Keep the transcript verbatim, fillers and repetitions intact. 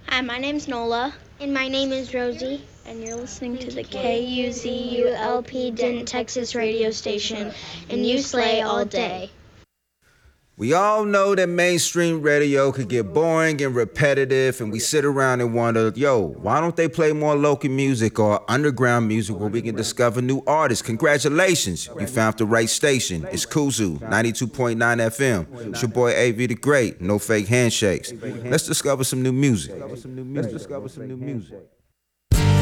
Hi, my name's Nola. And my name is Rosie. And you're listening to the K U Z U L P Denton, Texas radio station. And you slay all day. We all know that mainstream radio could get boring and repetitive, and we sit around and wonder, yo, why don't they play more local music or underground music where we can discover new artists? Congratulations, you found the right station. It's Kuzu, ninety-two point nine F M. It's your boy A V the Great, no fake handshakes. Let's discover some new music. Let's discover some new music.